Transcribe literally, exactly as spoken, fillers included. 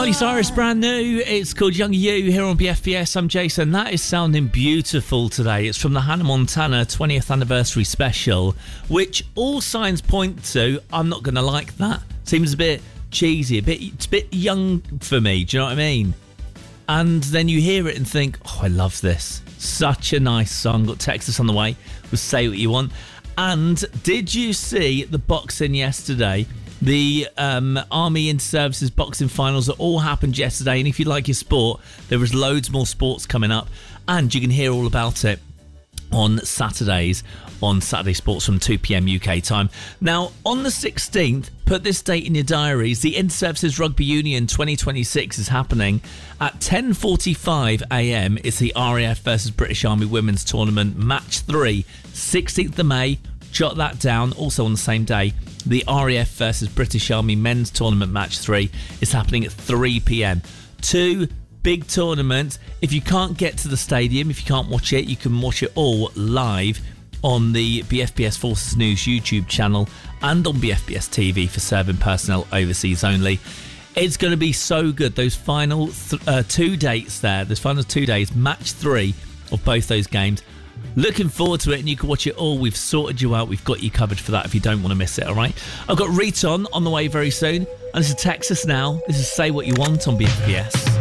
Miley Cyrus, brand new. It's called Young You here on B F B S. I'm Jason. That is sounding beautiful today. It's from the Hannah Montana twentieth anniversary special, which all signs point to I'm not going to like that. Seems a bit cheesy, a bit, it's a bit young for me. Do you know what I mean? And then you hear it and think, oh, I love this. Such a nice song. Got Texas on the way with Say What You Want. And did you see the boxing yesterday? The um, Army Inter-Services boxing finals that all happened yesterday. And if you like your sport, there was loads more sports coming up. And you can hear all about it on Saturdays, on Saturday Sports from two p.m. U K time. Now, on the sixteenth, put this date in your diaries. The Inter-Services Rugby Union twenty twenty-six is happening at ten forty-five a.m. It's the R A F versus British Army Women's Tournament, Match three, sixteenth of May. Jot that down. Also on the same day, the R A F versus British Army Men's Tournament, Match three, is happening at three p.m. Two big tournaments. If you can't get to the stadium, if you can't watch it, you can watch it all live on the B F B S Forces News YouTube channel and on B F B S T V for serving personnel overseas only. It's going to be so good. Those final th- uh, two dates there, those final two days, match three of both those games. Looking forward to it, and you can watch it all. We've sorted you out. We've got you covered for that if you don't want to miss it, all right? I've got Riton on the way very soon. And this is Texas now. This is Say What You Want on B F B S.